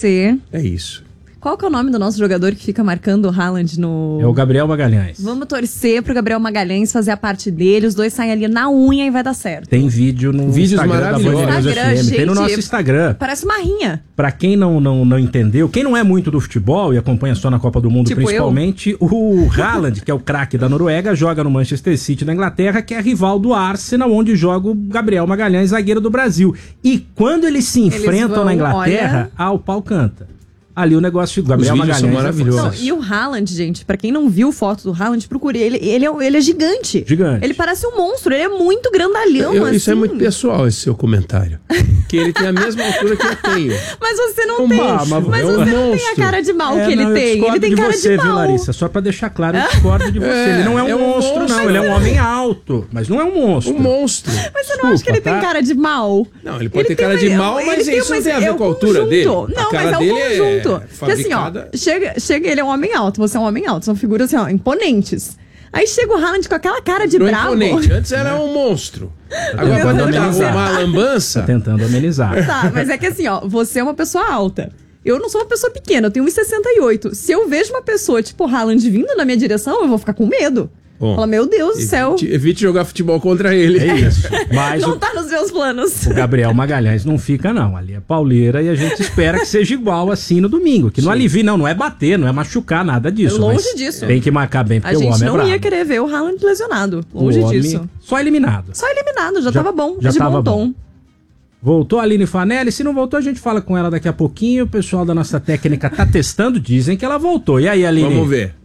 torcer. É isso. Qual que é o nome do nosso jogador que fica marcando o Haaland no... É o Gabriel Magalhães. Vamos torcer pro Gabriel Magalhães fazer a parte dele, os dois saem ali na unha e vai dar certo. Tem vídeo no Vídeos Instagram da Band maravilhosos. News FM. Gente, tem no nosso Instagram. Parece uma rinha. Pra quem não entendeu, quem não é muito do futebol e acompanha só na Copa do Mundo, Tipo principalmente, o Haaland, que é o craque da Noruega, joga no Manchester City, na Inglaterra, que é rival do Arsenal, onde joga o Gabriel Magalhães, zagueiro do Brasil. E quando eles se enfrentam na Inglaterra, o pau canta. Ali o negócio do Gabriel Magalhães são maravilhosos. Não, e o Haaland, gente, pra quem não viu foto do Haaland, procure ele. Ele é gigante. Gigante. Ele parece um monstro, ele é muito grandalhão, assim. Isso é muito pessoal, esse seu comentário. Que ele tem a mesma altura que eu tenho. Mas você não tem. Mas você não tem a cara de mal que ele tem. Ele tem cara de mal. Viu, Larissa? Só pra deixar claro, eu discordo de você. Ele não é um monstro, não. Ele é um homem alto, mas não é um monstro. Um monstro. Mas você não acha que ele tem cara de mal? Não, ele pode ter cara de mal, mas isso não tem a ver com a altura dele. Não, mas é o conjunto. Porque assim, ó, chega, ele é um homem alto, você é um homem alto, são figuras assim, ó, imponentes. Aí chega o Haaland com aquela cara de bravo. Imponente. Antes era um monstro. Agora quando ele uma lambança. Tá tentando amenizar. Tá, mas é que assim, ó, você é uma pessoa alta. Eu não sou uma pessoa pequena, eu tenho 1,68. Se eu vejo uma pessoa tipo Haaland vindo na minha direção, eu vou ficar com medo. Fala, meu Deus do céu. Evite jogar futebol contra ele. É isso. Mas não tá nos meus planos. O Gabriel Magalhães não fica, não. Ali é pauleira e a gente espera que seja igual assim no domingo. Que não alivie, não é bater, não é machucar, nada disso. Longe disso. Tem que marcar bem, porque o homem é bravo. A gente não ia querer ver o Haaland lesionado. Longe disso. Só eliminado. Só eliminado, já tava bom. Já de tava bom tom. Bom. Voltou a Aline Fanelli, se não voltou a gente fala com ela daqui a pouquinho. O pessoal da nossa técnica tá testando, dizem que ela voltou. E aí, Aline? Vamos ver.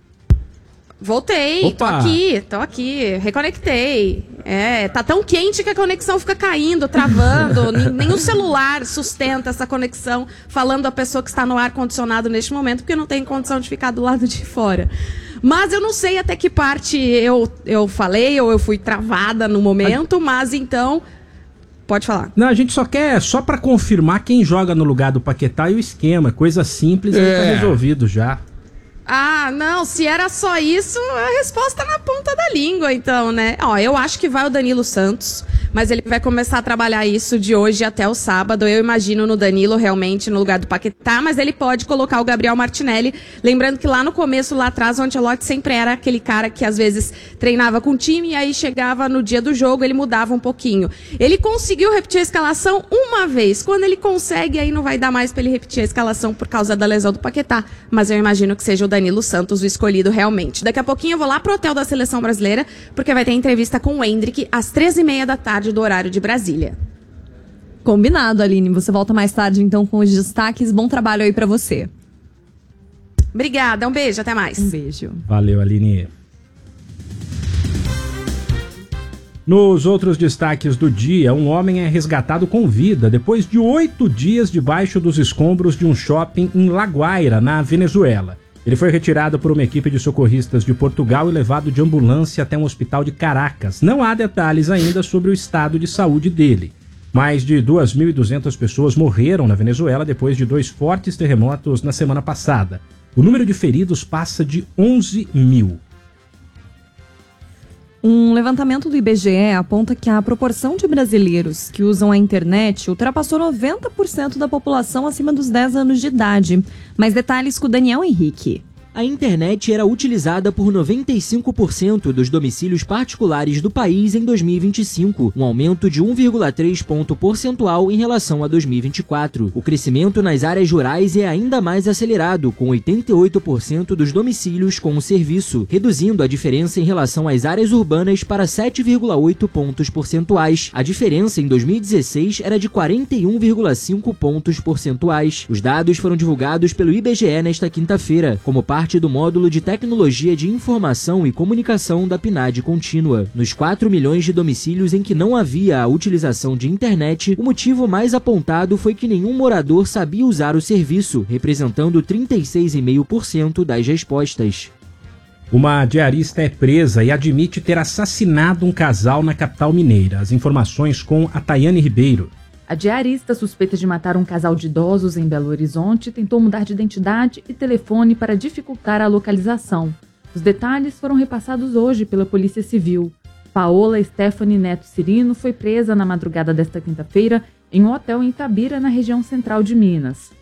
Voltei, tô aqui, reconectei. Tá tão quente que a conexão fica caindo, travando. Nem o celular sustenta essa conexão, falando a pessoa que está no ar-condicionado neste momento, porque não tem condição de ficar do lado de fora. Mas eu não sei até que parte eu falei ou eu fui travada no momento, mas então... Pode falar. Não, a gente só pra confirmar quem joga no lugar do Paquetá e o esquema. Coisa simples, aí tá resolvido já. Ah, não, se era só isso, a resposta na ponta da língua, então, né? Ó, eu acho que vai o Danilo Santos, mas ele vai começar a trabalhar isso de hoje até o sábado. Eu imagino no Danilo realmente no lugar do Paquetá, mas ele pode colocar o Gabriel Martinelli. Lembrando que lá no começo, lá atrás, o Ancelotti sempre era aquele cara que às vezes treinava com o time e aí chegava no dia do jogo, ele mudava um pouquinho. Ele conseguiu repetir a escalação uma vez. Quando ele consegue, aí não vai dar mais pra ele repetir a escalação por causa da lesão do Paquetá, mas eu imagino que seja o Danilo Santos o escolhido realmente. Daqui a pouquinho eu vou lá pro hotel da Seleção Brasileira, porque vai ter entrevista com o Endrick às 13h30 da tarde do horário de Brasília. Combinado, Aline. Você volta mais tarde, então, com os destaques. Bom trabalho aí pra você. Obrigada, um beijo, até mais. Um beijo. Valeu, Aline. Nos outros destaques do dia, um homem é resgatado com vida depois de 8 dias debaixo dos escombros de um shopping em La Guaira, na Venezuela. Ele foi retirado por uma equipe de socorristas de Portugal e levado de ambulância até um hospital de Caracas. Não há detalhes ainda sobre o estado de saúde dele. Mais de 2.200 pessoas morreram na Venezuela depois de 2 fortes terremotos na semana passada. O número de feridos passa de 11 mil. Um levantamento do IBGE aponta que a proporção de brasileiros que usam a internet ultrapassou 90% da população acima dos 10 anos de idade. Mais detalhes com o Daniel Henrique. A internet era utilizada por 95% dos domicílios particulares do país em 2025, um aumento de 1,3 ponto percentual em relação a 2024. O crescimento nas áreas rurais é ainda mais acelerado, com 88% dos domicílios com o serviço, reduzindo a diferença em relação às áreas urbanas para 7,8 pontos percentuais. A diferença em 2016 era de 41,5 pontos percentuais. Os dados foram divulgados pelo IBGE nesta quinta-feira, como parte do módulo de Tecnologia de Informação e Comunicação da PNAD Contínua. Nos 4 milhões de domicílios em que não havia a utilização de internet, o motivo mais apontado foi que nenhum morador sabia usar o serviço, representando 36,5% das respostas. Uma diarista é presa e admite ter assassinado um casal na capital mineira. As informações com a Tayane Ribeiro. A diarista, suspeita de matar um casal de idosos em Belo Horizonte, tentou mudar de identidade e telefone para dificultar a localização. Os detalhes foram repassados hoje pela Polícia Civil. Paola Stephanie Neto Cirino foi presa na madrugada desta quinta-feira em um hotel em Itabira, na região central de Minas.